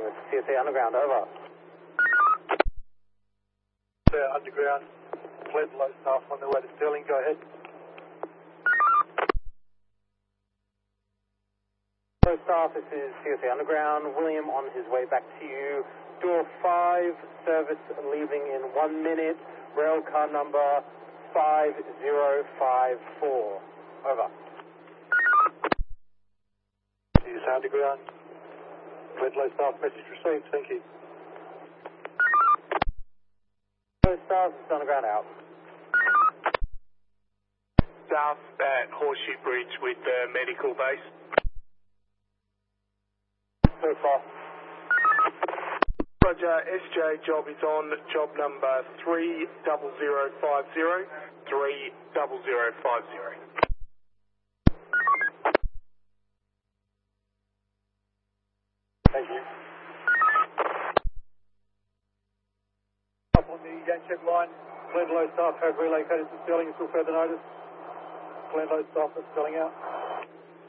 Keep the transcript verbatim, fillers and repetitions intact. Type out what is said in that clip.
with C S A Underground, over. Uh, underground, fled low staff on their way to Stirling, go ahead. Low staff, this is C S A Underground. William on his way back to you. Door five, service leaving in one minute. Rail car number five zero five four. Over. C S A Underground, fled low staff, message received, thank you. Low staff, it's Underground out. South at Horseshoe Bridge with the medical base. So far. Roger, S J job is on, job number three zero zero five zero, three zero zero five zero. Thank you. Up on the Yanchep line, fled low staff have relocated to Stirling until further notice. Fled low staff is spelling out.